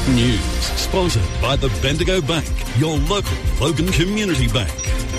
News sponsored by the Bendigo Bank, your local Logan Community Bank.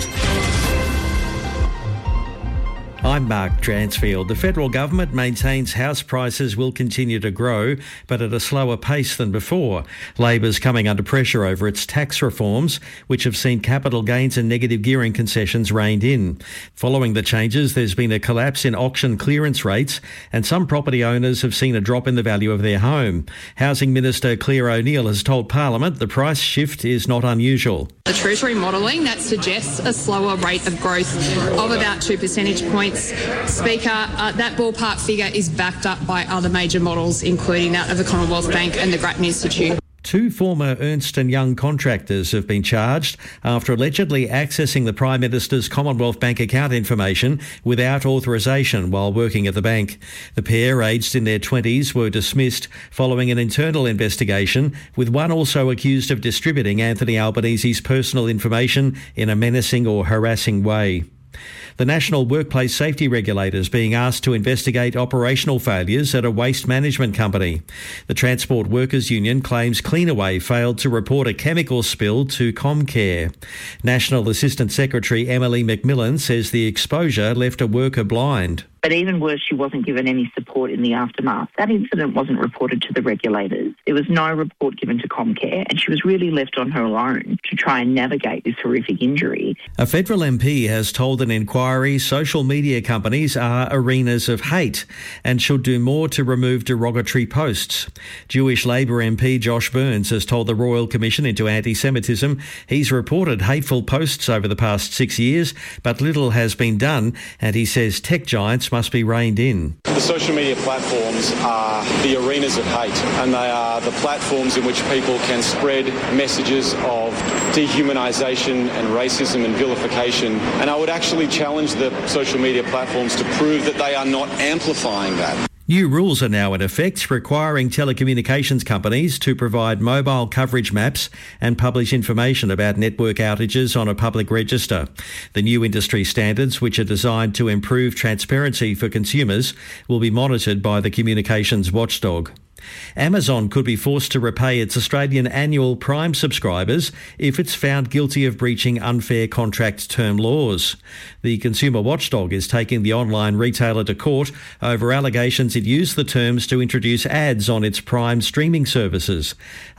I'm Mark Dransfield. The federal government maintains house prices will continue to grow, but at a slower pace than before. Labor's coming under pressure over its tax reforms, which have seen capital gains and negative gearing concessions reined in. Following the changes, there's been a collapse in auction clearance rates, and some property owners have seen a drop in the value of their home. Housing Minister Claire O'Neil has told Parliament the price shift is not unusual. The Treasury modelling that suggests a slower rate of growth of about 2 percentage points. Speaker, that ballpark figure is backed up by other major models, including that of the Commonwealth Bank and the Grattan Institute. 2 former Ernst & Young contractors have been charged after allegedly accessing the Prime Minister's Commonwealth Bank account information without authorisation while working at the bank. The pair, aged in their 20s, were dismissed following an internal investigation, with one also accused of distributing Anthony Albanese's personal information in a menacing or harassing way. The National Workplace Safety Regulator is being asked to investigate operational failures at a waste management company. The Transport Workers Union claims Cleanaway failed to report a chemical spill to Comcare. National Assistant Secretary Emily McMillan says the exposure left a worker blind. But even worse, she wasn't given any support in the aftermath. That incident wasn't reported to the regulators. There was no report given to Comcare, and she was really left on her own to try and navigate this horrific injury. A federal MP has told an inquiry social media companies are arenas of hate and should do more to remove derogatory posts. Jewish Labor MP Josh Burns has told the Royal Commission into Anti-Semitism he's reported hateful posts over the past 6 years, but little has been done, and he says tech giants must be reined in. The social media platforms are the arenas of hate, and they are the platforms in which people can spread messages of dehumanisation and racism and vilification. And I would actually challenge the social media platforms to prove that they are not amplifying that. New rules are now in effect, requiring telecommunications companies to provide mobile coverage maps and publish information about network outages on a public register. The new industry standards, which are designed to improve transparency for consumers, will be monitored by the communications watchdog. Amazon could be forced to repay its Australian annual Prime subscribers if it's found guilty of breaching unfair contract term laws. The consumer watchdog is taking the online retailer to court over allegations it used the terms to introduce ads on its Prime streaming services.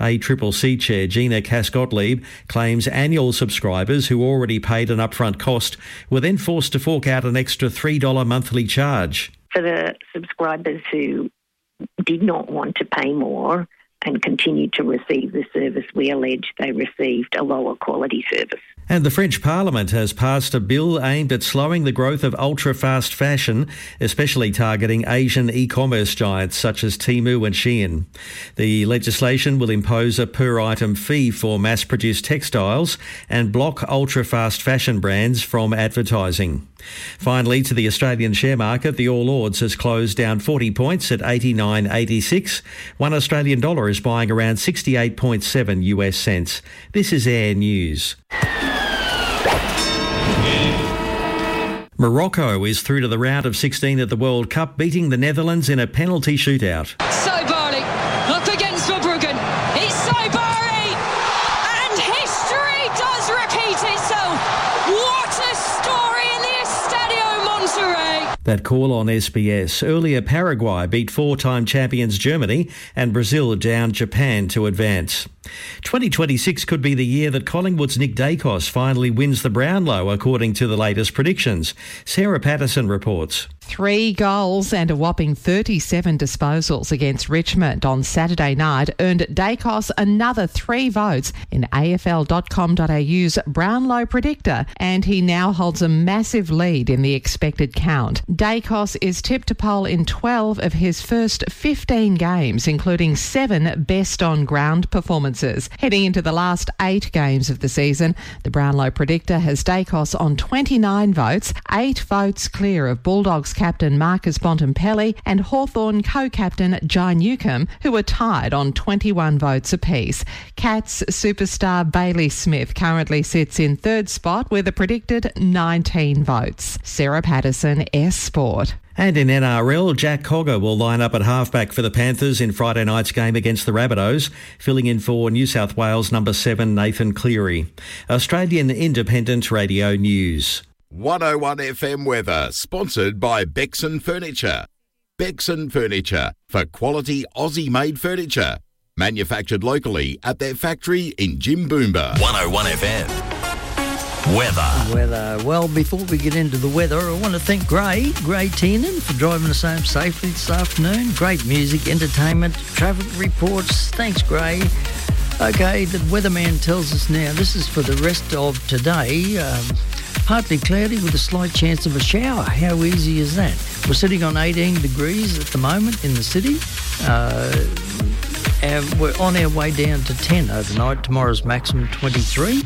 ACCC Chair Gina Cass-Gottlieb claims annual subscribers who already paid an upfront cost were then forced to fork out an extra $3 monthly charge. For the subscribers who did not want to pay more and continued to receive the service, we allege they received a lower quality service. And the French Parliament has passed a bill aimed at slowing the growth of ultra-fast fashion, especially targeting Asian e-commerce giants such as Temu and Shein. The legislation will impose a per-item fee for mass-produced textiles and block ultra-fast fashion brands from advertising. Finally, to the Australian share market, the All Ords has closed down 40 points at 89.86. One Australian dollar is buying around 68.7 US cents. This is Air News. Morocco is through to the round of 16 at the World Cup, beating the Netherlands in a penalty shootout. Saibari up against Verbruggen. It's Saibari! And history does repeat itself. What a story in the Estadio Monterrey. That call on SBS. Earlier, Paraguay beat 4-time champions Germany and Brazil downed Japan to advance. 2026 could be the year that Collingwood's Nick Dacos finally wins the Brownlow, according to the latest predictions. Sarah Patterson reports. 3 goals and a whopping 37 disposals against Richmond on Saturday night earned Dacos another 3 votes in AFL.com.au's Brownlow predictor, and he now holds a massive lead in the expected count. Dacos is tipped to poll in 12 of his first 15 games, including 7 best on-ground performances. Heading into the last 8 games of the season, the Brownlow predictor has Dacos on 29 votes, 8 votes clear of Bulldogs captain Marcus Bontempelli and Hawthorn co-captain Jai Newcombe, who are tied on 21 votes apiece. Cats superstar Bailey Smith currently sits in 3rd spot with a predicted 19 votes. Sarah Patterson, S Sport. And in NRL, Jack Cogger will line up at halfback for the Panthers in Friday night's game against the Rabbitohs, filling in for New South Wales number 7 Nathan Cleary. Australian Independent Radio News. 101 FM weather, sponsored by Bexon Furniture. Bexon Furniture, for quality Aussie-made furniture. Manufactured locally at their factory in Jimboomba. 101 FM. Weather. Well, before we get into the weather, I want to thank Gray Tiernan for driving us home safely this afternoon. Great music, entertainment, traffic reports. Thanks, Gray. Okay, the weatherman tells us now, this is for the rest of today. Partly cloudy with a slight chance of a shower. How easy is that? We're sitting on 18 degrees at the moment in the city. And we're on our way down to 10 overnight. Tomorrow's maximum 23.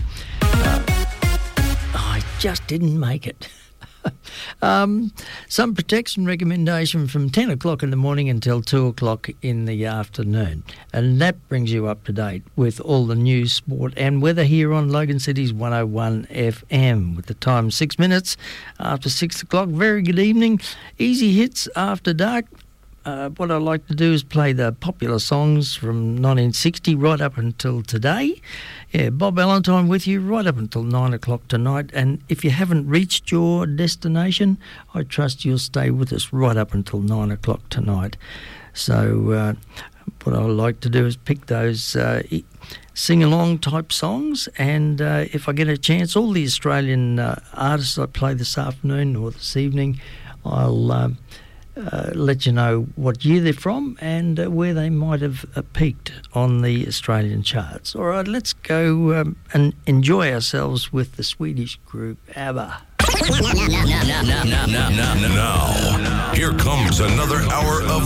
I just didn't make it. Some protection recommendation from 10 o'clock in the morning until 2 o'clock in the afternoon. And that brings you up to date with all the news, sport and weather here on Logan City's 101 FM. With the time 6 minutes after 6 o'clock. Very good evening. Easy hits after dark. What I like to do is play the popular songs from 1960 right up until today. Yeah, Bob Valentine with you right up until 9 o'clock tonight. And if you haven't reached your destination, I trust you'll stay with us right up until 9 o'clock tonight. So what I like to do is pick those sing-along type songs. And if I get a chance, all the Australian artists I play this afternoon or this evening, I'll let you know what year they're from and where they might have peaked on the Australian charts. All right, let's go and enjoy ourselves with the Swedish group ABBA. Now, here comes another hour of